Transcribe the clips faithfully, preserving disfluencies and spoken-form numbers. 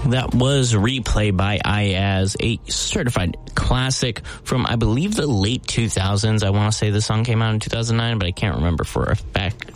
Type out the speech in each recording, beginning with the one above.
That was Replay by Iyaz, a certified classic from, I believe, the late two thousands. I want to say the song came out in two thousand nine, but I can't remember for a fact.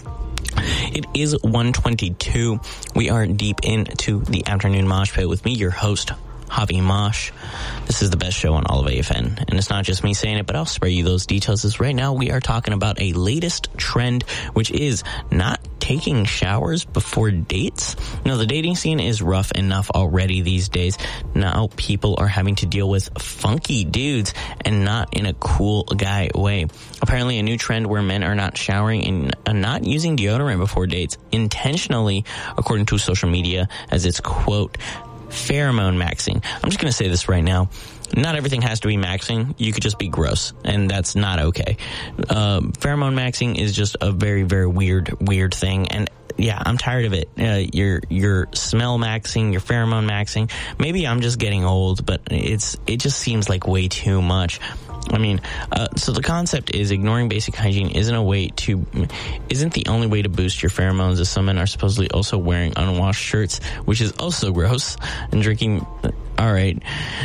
It is one twenty-two. We are deep into the afternoon mosh pit with me, your host, Javi Mosh. This is the best show on all of A F N, and it's not just me saying it, but I'll spare you those details, as right now we are talking about a latest trend, which is not taking showers before dates. No, the dating scene is rough enough already these days. Now people are having to deal with funky dudes, and not in a cool guy way. Apparently a new trend where men are not showering and uh, not using deodorant before dates intentionally, according to social media, as it's, quote, pheromone maxing. I'm just going to say this right now. Not everything has to be maxing. You could just be gross, and that's not okay. Um, pheromone maxing is just a very, very weird, weird thing, and yeah, I'm tired of it. Uh, you're, you're smell maxing, you're pheromone maxing. Maybe I'm just getting old, but it's, it just seems like way too much. I mean, uh, so the concept is ignoring basic hygiene isn't a way to, isn't the only way to boost your pheromones, as some men are supposedly also wearing unwashed shirts, which is also gross, and drinking. All right.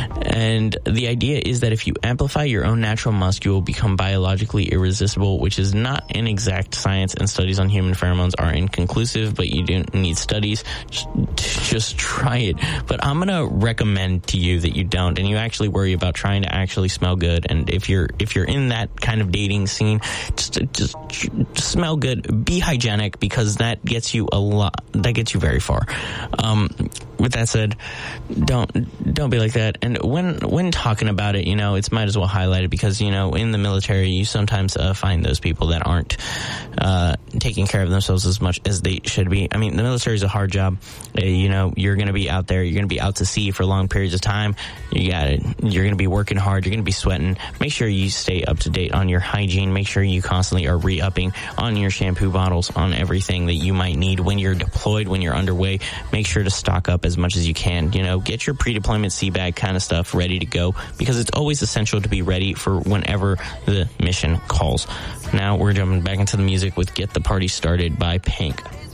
And the idea is that if you amplify your own natural musk, you will become biologically irresistible, which is not an exact science, and studies on human pheromones are inconclusive, but you don't need studies. Just, just try it. But I'm going to recommend to you that you don't, and you actually worry about trying to actually smell good. And if you're, if you're in that kind of dating scene, just, just, just smell good, be hygienic, because that gets you a lot, that gets you very far. Um, with that said, don't, Don't be like that. And when when talking about it, you know, it's might as well highlight it, because, you know, in the military, you sometimes uh, find those people that aren't uh, taking care of themselves as much as they should be. I mean, the military is a hard job. Uh, you know, you're going to be out there. You're going to be out to sea for long periods of time. You got it. You're going to be working hard. You're going to be sweating. Make sure you stay up to date on your hygiene. Make sure you constantly are re-upping on your shampoo bottles, on everything that you might need when you're deployed, when you're underway. Make sure to stock up as much as you can. You know, get your pre-deployment sea bag kind of stuff ready to go, because it's always essential to be ready for whenever the mission calls. Now we're jumping back into the music with Get the Party Started by Pink.